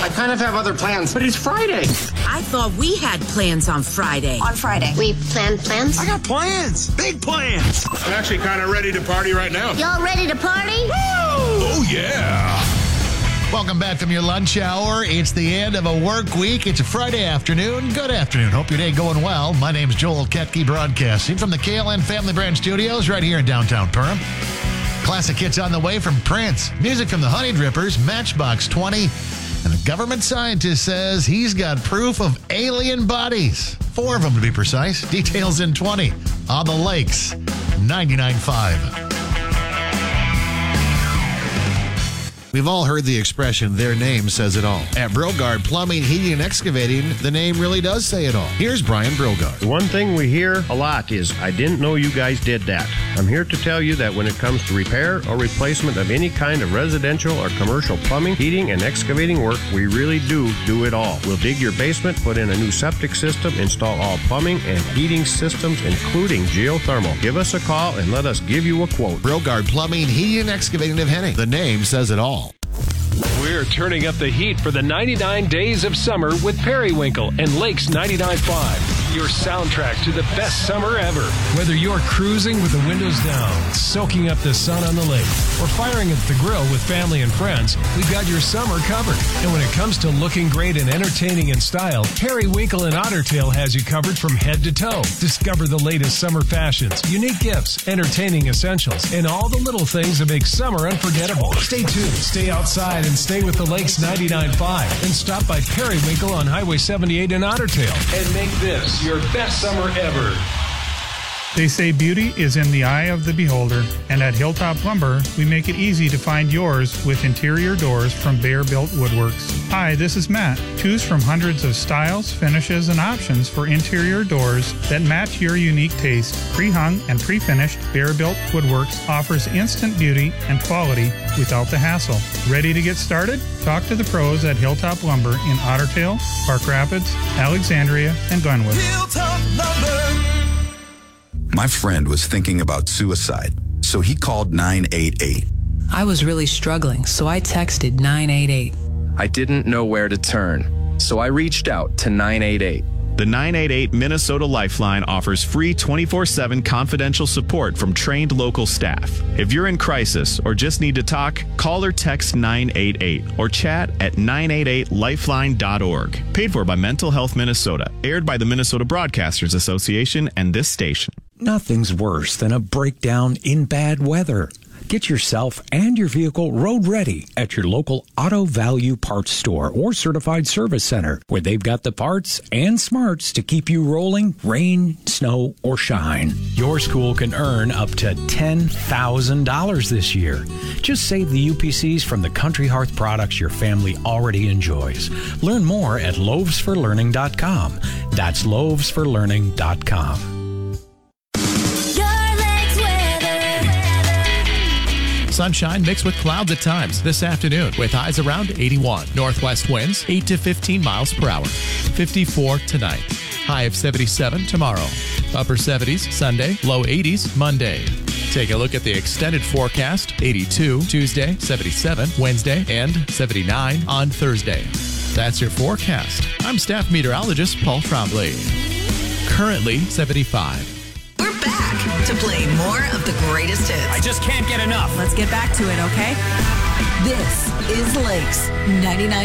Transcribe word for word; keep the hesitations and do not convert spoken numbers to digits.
I kind of have other plans, but it's Friday. I thought we had plans on Friday. On Friday. We planned plans? I got plans. Big plans. I'm actually kind of ready to party right now. Y'all ready to party? Woo! Oh, yeah. Welcome back from your lunch hour. It's the end of a work week. It's a Friday afternoon. Good afternoon. Hope your day going well. My name's Joel Ketke, broadcasting from the K L N Family Brand Studios right here in downtown Perham. Classic hits on the way from Prince. Music from the Honey Drippers, Matchbox twenty. And a government scientist says he's got proof of alien bodies. Four of them to be precise. Details in twenty on the Lakes. ninety-nine point five. We've all heard the expression, their name says it all. At Brogard Plumbing, Heating, and Excavating, the name really does say it all. Here's Brian Brogard. The one thing we hear a lot is, I didn't know you guys did that. I'm here to tell you that when it comes to repair or replacement of any kind of residential or commercial plumbing, heating, and excavating work, we really do do it all. We'll dig your basement, put in a new septic system, install all plumbing and heating systems, including geothermal. Give us a call and let us give you a quote. Brogard Plumbing, Heating, and Excavating of Henning. The name says it all. We're turning up the heat for the ninety-nine days of summer with Periwinkle and Lakes ninety-nine point five. Your soundtrack to the best summer ever. Whether you're cruising with the windows down, soaking up the sun on the lake, or firing at the grill with family and friends, we've got your summer covered. And when it comes to looking great and entertaining in style, Periwinkle and Ottertail has you covered from head to toe. Discover the latest summer fashions, unique gifts, entertaining essentials, and all the little things that make summer unforgettable. Stay tuned, stay outside, and stay with the Lakes ninety-nine point five. And stop by Periwinkle on Highway seventy-eight in Ottertail and make this your best summer ever. They say beauty is in the eye of the beholder, and at Hilltop Lumber, we make it easy to find yours with interior doors from Bear Built Woodworks. Hi, this is Matt. Choose from hundreds of styles, finishes, and options for interior doors that match your unique taste. Pre-hung and pre-finished, Bear Built Woodworks offers instant beauty and quality without the hassle. Ready to get started? Talk to the pros at Hilltop Lumber in Ottertail, Park Rapids, Alexandria, and Glenwood. Hilltop Lumber. My friend was thinking about suicide, so he called nine eight eight. I was really struggling, so I texted nine eight eight. I didn't know where to turn, so I reached out to nine eight eight. The nine eight eight Minnesota Lifeline offers free twenty-four seven confidential support from trained local staff. If you're in crisis or just need to talk, call or text nine eight eight or chat at nine eight eight lifeline dot org. Paid for by Mental Health Minnesota. Aired by the Minnesota Broadcasters Association and this station. Nothing's worse than a breakdown in bad weather. Get yourself and your vehicle road ready at your local Auto Value Parts Store or Certified Service Center, where they've got the parts and smarts to keep you rolling, rain, snow, or shine. Your school can earn up to ten thousand dollars this year. Just save the U P Cs from the Country Hearth products your family already enjoys. Learn more at loaves for learning dot com. That's loaves for learning dot com. Sunshine mixed with clouds at times this afternoon with highs around eighty-one. Northwest winds eight to fifteen miles per hour. fifty-four tonight. High of seventy-seven tomorrow. Upper seventies Sunday. Low eighties Monday. Take a look at the extended forecast. eighty-two Tuesday, seventy-seven Wednesday, and seventy-nine on Thursday. That's your forecast. I'm staff meteorologist Paul Trombley. Currently seventy-five. Back to play more of the greatest hits. I just can't get enough. Let's get back to it, okay? This is Lakes ninety-nine.